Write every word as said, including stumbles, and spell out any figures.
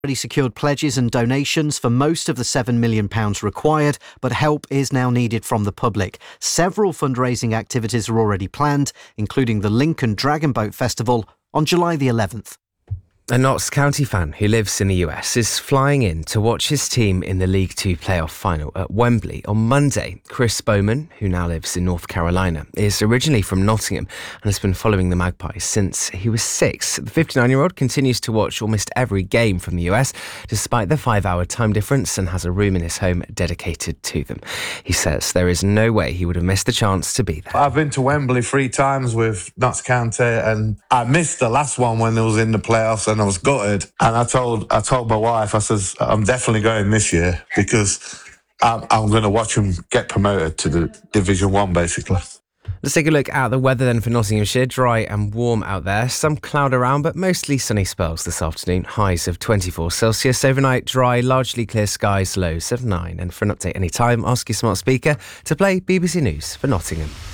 Already secured pledges and donations for most of the seven million pounds required, but help is now needed from the public. Several fundraising activities are already planned, including the Lincoln Dragon Boat Festival on July the eleventh. A Notts County fan who lives in the U S is flying in to watch his team in the League Two playoff final at Wembley on Monday. Chris Bowman, who now lives in North Carolina, is originally from Nottingham and has been following the Magpies since he was six. The fifty-nine-year-old continues to watch almost every game from the U S, despite the five-hour time difference, and has a room in his home dedicated to them. He says there is no way he would have missed the chance to be there. I've been to Wembley three times with Notts County, and I missed the last one when it was in the playoffs, and I was gutted. And I told I told my wife, I says, I'm definitely going this year because I'm, I'm going to watch them get promoted to the Division One, basically. Let's take a look at the weather then for Nottinghamshire. Dry and warm out there. Some cloud around, but mostly sunny spells this afternoon. Highs of twenty-four Celsius. Overnight, dry, largely clear skies, lows of nine. And for an update anytime, ask your smart speaker to play B B C News for Nottingham.